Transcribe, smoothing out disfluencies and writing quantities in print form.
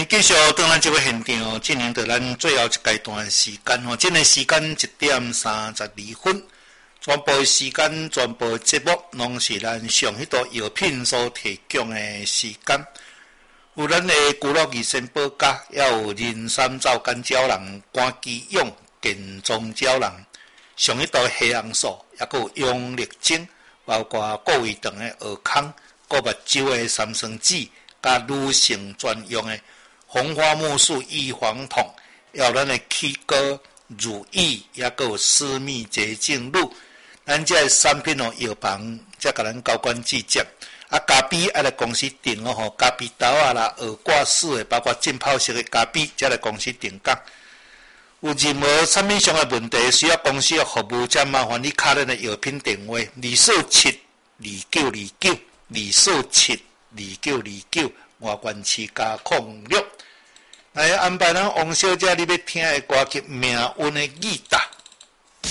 继续当咱这个现场进行到咱最后一阶段的时间吼，这个时间1点32分，全部的时间、全部的节目，拢是咱上迄道药品所提供的时间。有咱的古乐益生保家，也有人参皂甘胶囊、肝肌用健壮胶囊，上迄道黑红素，也佫有用力精，包括顾胃肠的蚵康、顾目睭的三酸酯，甲女性专用的红花木素预防痛，也有咱的起膏、乳液，也佫有私密洁净露。咱这产品哦，药房才甲咱交管质检。啊，咖啡爱来公司订哦吼，咖啡豆啊啦、蚵挂式的，包括浸泡式的咖啡，才来公司订购。有任何产品上的问题，需要公司的服务，才麻烦你敲咱的药品电话2472929，2472929，外观市加06。来安排咱王小姐你要听的歌曲《命运的语答》。